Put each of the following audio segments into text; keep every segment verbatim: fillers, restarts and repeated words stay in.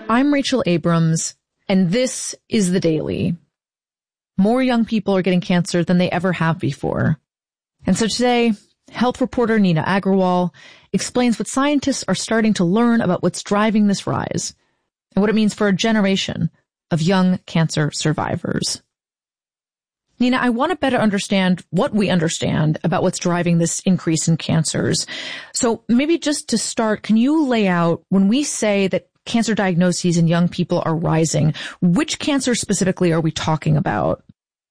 I'm Rachel Abrams, and this is The Daily. More young people are getting cancer than they ever have before. And so today, health reporter Neena Agarwal explains what scientists are starting to learn about what's driving this rise and what it means for a generation of young cancer survivors. Neena, I want to better understand what we understand about what's driving this increase in cancers. So maybe just to start, can you lay out, when we say that cancer diagnoses in young people are rising, which cancer specifically are we talking about?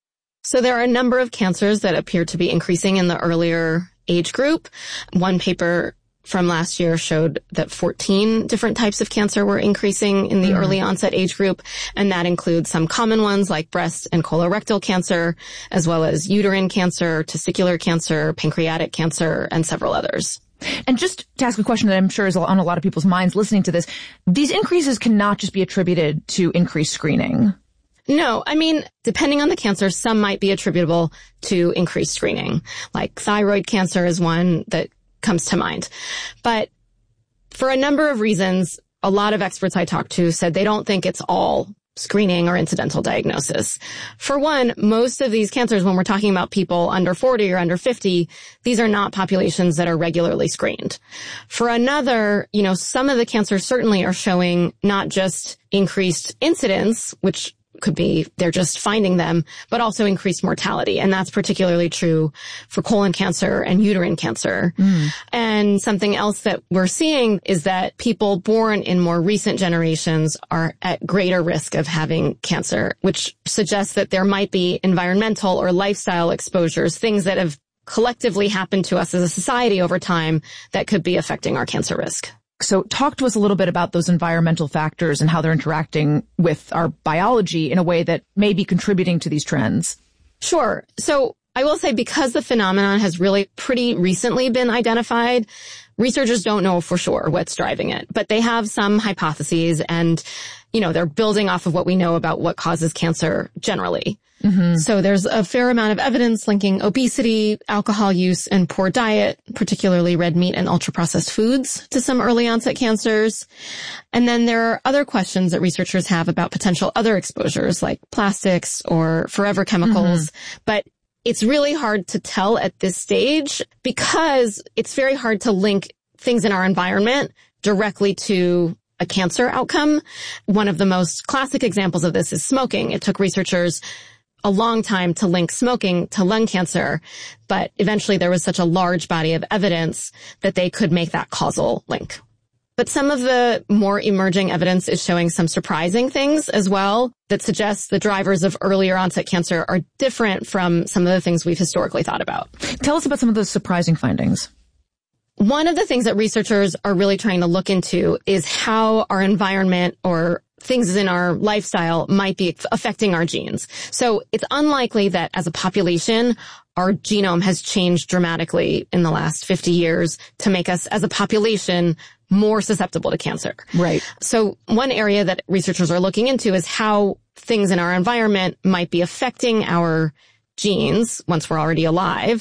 So there are a number of cancers that appear to be increasing in the earlier age group. One paper from last year showed that fourteen different types of cancer were increasing in the mm. early onset age group, and that includes some common ones like breast and colorectal cancer, as well as uterine cancer, testicular cancer, pancreatic cancer, and several others. And just to ask a question that I'm sure is on a lot of people's minds listening to this, these increases cannot just be attributed to increased screening. No, I mean, depending on the cancer, some might be attributable to increased screening. Like thyroid cancer is one that comes to mind. But for a number of reasons, a lot of experts I talked to said they don't think it's all screening or incidental diagnosis. For one, most of these cancers, when we're talking about people under forty or under fifty, these are not populations that are regularly screened. For another, you know, some of the cancers certainly are showing not just increased incidence, which could be they're just finding them, but also increased mortality. And that's particularly true for colon cancer and uterine cancer. Mm. And something else that we're seeing is that people born in more recent generations are at greater risk of having cancer, which suggests that there might be environmental or lifestyle exposures, things that have collectively happened to us as a society over time that could be affecting our cancer risk. So talk to us a little bit about those environmental factors and how they're interacting with our biology in a way that may be contributing to these trends. Sure. So I will say, because the phenomenon has really pretty recently been identified, researchers don't know for sure what's driving it, but they have some hypotheses, and, you know, they're building off of what we know about what causes cancer generally. Mm-hmm. So there's a fair amount of evidence linking obesity, alcohol use, and poor diet, particularly red meat and ultra-processed foods, to some early onset cancers. And then there are other questions that researchers have about potential other exposures like plastics or forever chemicals. Mm-hmm. But it's really hard to tell at this stage because it's very hard to link things in our environment directly to a cancer outcome. One of the most classic examples of this is smoking. It took researchers a long time to link smoking to lung cancer, but eventually there was such a large body of evidence that they could make that causal link. But some of the more emerging evidence is showing some surprising things as well that suggests the drivers of earlier onset cancer are different from some of the things we've historically thought about. Tell us about some of those surprising findings. One of the things that researchers are really trying to look into is how our environment or things in our lifestyle might be affecting our genes. So it's unlikely that as a population, our genome has changed dramatically in the last fifty years to make us as a population more susceptible to cancer. Right. So one area that researchers are looking into is how things in our environment might be affecting our genes once we're already alive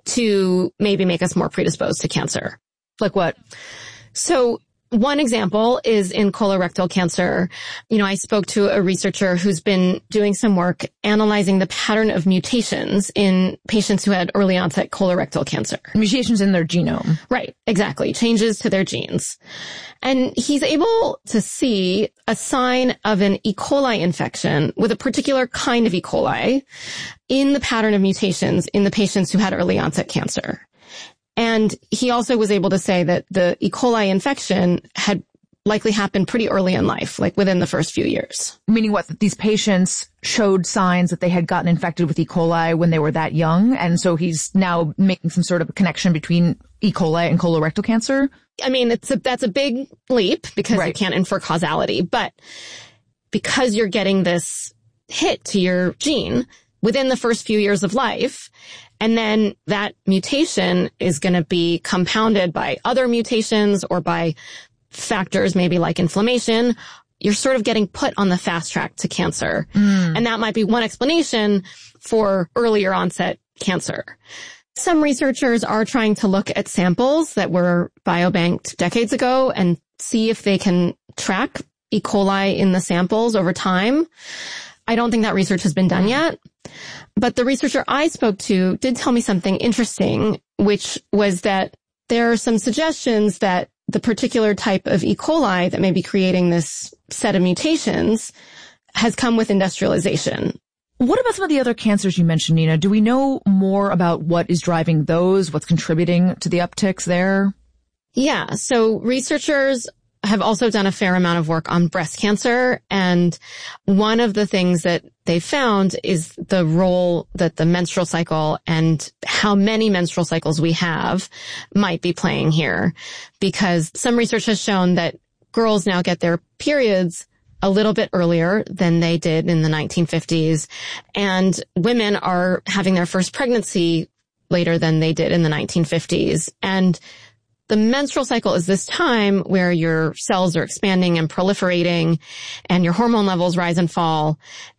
to maybe make us more predisposed to cancer. Like what? So one example is in colorectal cancer. You know, I spoke to a researcher who's been doing some work analyzing the pattern of mutations in patients who had early onset colorectal cancer. Mutations in their genome. Right, exactly. Changes to their genes. And he's able to see a sign of an E. coli infection with a particular kind of E. coli in the pattern of mutations in the patients who had early onset cancer. And he also was able to say that the E. coli infection had likely happened pretty early in life, like within the first few years. Meaning what? That these patients showed signs that they had gotten infected with E. coli when they were that young, and so he's now making some sort of connection between E. coli and colorectal cancer? I mean, it's a, that's a big leap because right. you can't infer causality, but because you're getting this hit to your gene within the first few years of life, and then that mutation is going to be compounded by other mutations or by factors maybe like inflammation, you're sort of getting put on the fast track to cancer. Mm. And that might be one explanation for earlier onset cancer. Some researchers are trying to look at samples that were biobanked decades ago and see if they can track E. coli in the samples over time. I don't think that research has been done yet. But the researcher I spoke to did tell me something interesting, which was that there are some suggestions that the particular type of E. coli that may be creating this set of mutations has come with industrialization. What about some of the other cancers you mentioned, Nina? Do we know more about what is driving those, what's contributing to the upticks there? Yeah, so researchers have also done a fair amount of work on breast cancer. And one of the things that they found is the role that the menstrual cycle and how many menstrual cycles we have might be playing here. Because some research has shown that girls now get their periods a little bit earlier than they did in the nineteen fifties. And women are having their first pregnancy later than they did in the nineteen fifties. And the menstrual cycle is this time where your cells are expanding and proliferating and your hormone levels rise and fall.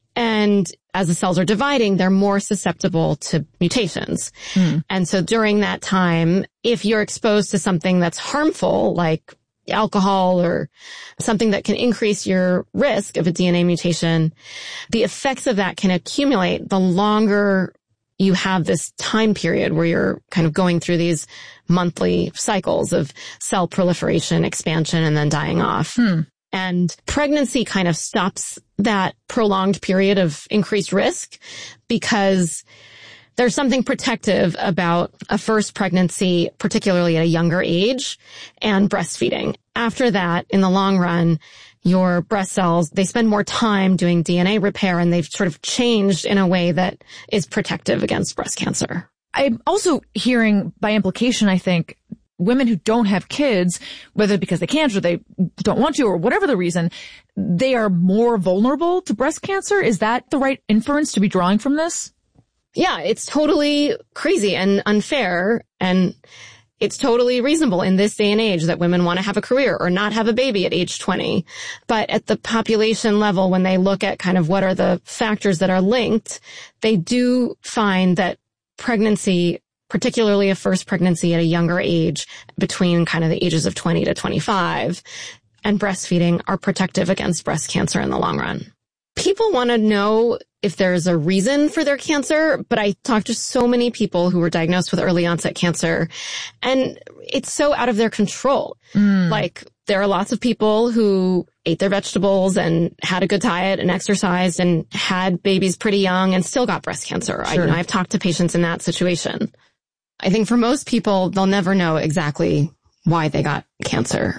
And as the cells are dividing, they're more susceptible to mutations. Mm. And so during that time, if you're exposed to something that's harmful, like alcohol or something that can increase your risk of a D N A mutation, the effects of that can accumulate the longer you have this time period where you're kind of going through these monthly cycles of cell proliferation, expansion, and then dying off. Hmm. And pregnancy kind of stops that prolonged period of increased risk because there's something protective about a first pregnancy, particularly at a younger age, and breastfeeding. After that, in the long run, your breast cells, they spend more time doing D N A repair, and they've sort of changed in a way that is protective against breast cancer. I'm also hearing, by implication, I think, women who don't have kids, whether because they can't or they don't want to or whatever the reason, they are more vulnerable to breast cancer. Is that the right inference to be drawing from this? Yeah, it's totally crazy and unfair, and it's totally reasonable in this day and age that women want to have a career or not have a baby at age twenty. But at the population level, when they look at kind of what are the factors that are linked, they do find that pregnancy, particularly a first pregnancy at a younger age, between kind of the ages of twenty to twenty-five, and breastfeeding are protective against breast cancer in the long run. People want to know if there's a reason for their cancer, but I talked to so many people who were diagnosed with early onset cancer, and it's so out of their control. Mm. Like, there are lots of people who ate their vegetables and had a good diet and exercised and had babies pretty young and still got breast cancer. Sure. I, you know, I've talked to patients in that situation. I think for most people, they'll never know exactly why they got cancer.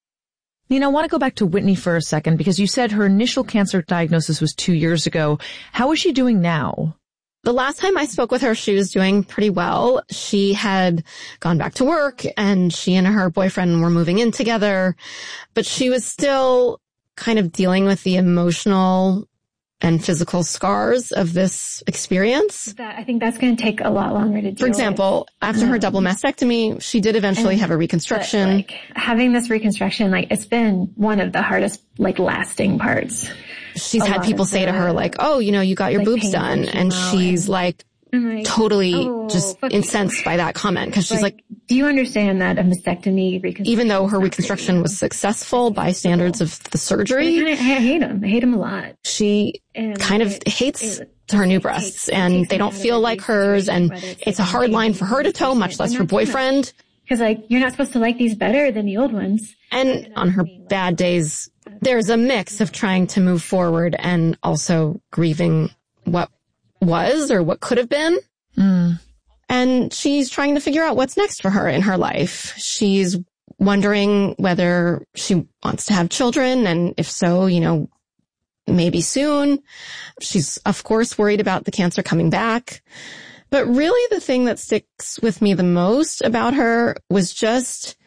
You know, I want to go back to Whitney for a second, because you said her initial cancer diagnosis was two years ago. How is she doing now? The last time I spoke with her, she was doing pretty well. She had gone back to work, and she and her boyfriend were moving in together, but she was still kind of dealing with the emotional and physical scars of this experience. That, I think that's going to take a lot longer to do. For example, with. after um, her double mastectomy, she did eventually have a reconstruction. But, like, having this reconstruction, like, it's been one of the hardest, like, lasting parts. She's had people say to her, like, oh, you know, you got your like boobs done. And she's and, like, like, totally oh, just incensed by that comment, because she's like, like, do you understand that a mastectomy reconstruction, even though her reconstruction was successful by standards of the surgery, I, I hate them. I hate them a lot. She and kind of it, hates it, her new breasts, takes, and they don't feel like hers, and it's, it's a hard line for her to toe, much less her boyfriend. Because, like, you're not supposed to like these better than the old ones. And on her bad days, there's a mix of trying to move forward and also grieving what was or what could have been. Mm. And she's trying to figure out what's next for her in her life. She's wondering whether she wants to have children, and if so, you know, maybe soon. She's, of course, worried about the cancer coming back. But really the thing that sticks with me the most about her was just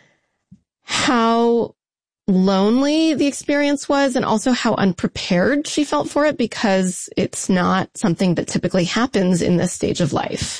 how lonely the experience was, and also how unprepared she felt for it, because it's not something that typically happens in this stage of life.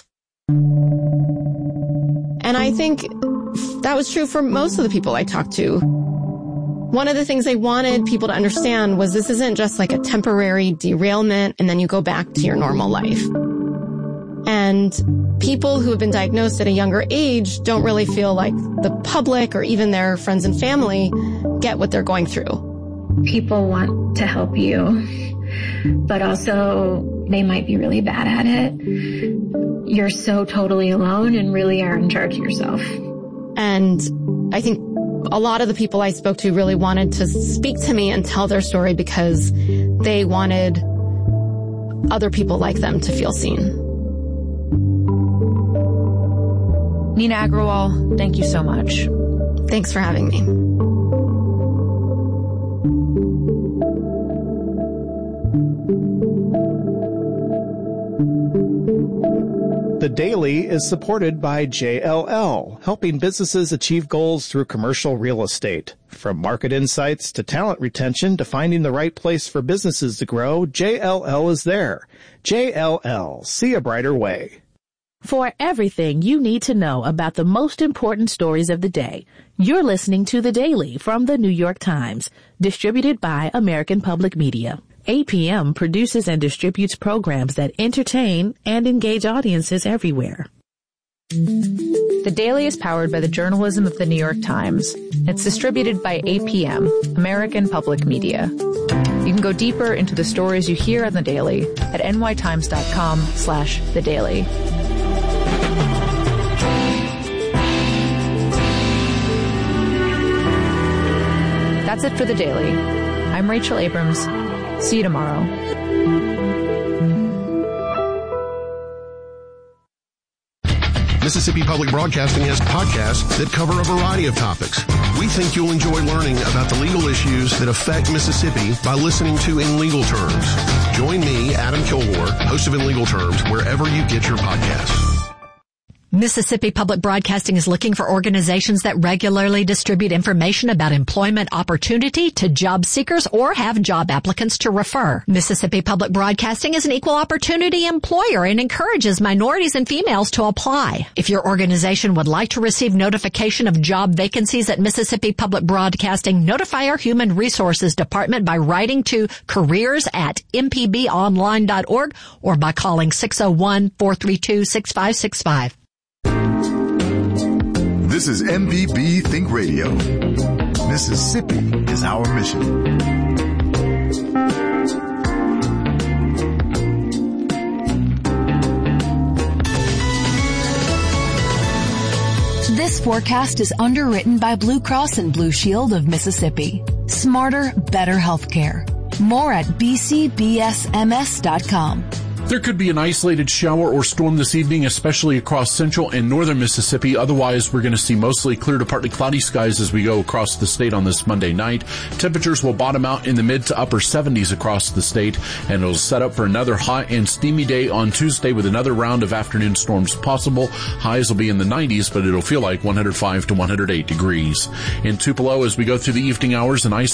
And I think that was true for most of the people I talked to. One of the things I wanted people to understand was this isn't just like a temporary derailment and then you go back to your normal life. And people who have been diagnosed at a younger age don't really feel like the public or even their friends and family get what they're going through. people want to help you, but also they might be really bad at it. You're so totally alone and really are in charge of yourself. And I think a lot of the people I spoke to really wanted to speak to me and tell their story because they wanted other people like them to feel seen. Nina Agrawal, thank you so much. Thanks for having me. The Daily is supported by J L L, helping businesses achieve goals through commercial real estate. From market insights to talent retention to finding the right place for businesses to grow, J L L is there. J L L, see a brighter way. For everything you need to know about the most important stories of the day, you're listening to The Daily from The New York Times, distributed by American Public Media. A P M produces and distributes programs that entertain and engage audiences everywhere. The Daily is powered by the journalism of The New York Times. It's distributed by A P M, American Public Media. You can go deeper into the stories you hear on The Daily at nytimes.com slash The Daily. That's it for The Daily. I'm Rachel Abrams. See you tomorrow. Mississippi Public Broadcasting has podcasts that cover a variety of topics. We think you'll enjoy learning about the legal issues that affect Mississippi by listening to In Legal Terms. Join me, Adam Kilgore, host of In Legal Terms, wherever you get your podcasts. Mississippi Public Broadcasting is looking for organizations that regularly distribute information about employment opportunity to job seekers or have job applicants to refer. Mississippi Public Broadcasting is an equal opportunity employer and encourages minorities and females to apply. If your organization would like to receive notification of job vacancies at Mississippi Public Broadcasting, notify our Human Resources Department by writing to careers at m p b online dot org or by calling six oh one, four three two, six five six five. This is M P B Think Radio. Mississippi is our mission. This forecast is underwritten by Blue Cross and Blue Shield of Mississippi. Smarter, better healthcare. More at b c b s m s dot com. There could be an isolated shower or storm this evening, especially across central and northern Mississippi. Otherwise, we're going to see mostly clear to partly cloudy skies as we go across the state on this Monday night. Temperatures will bottom out in the mid to upper seventies across the state, and it'll set up for another hot and steamy day on Tuesday with another round of afternoon storms possible. Highs will be in the nineties, but it'll feel like one hundred five to one hundred eight degrees. In Tupelo, as we go through the evening hours, an ice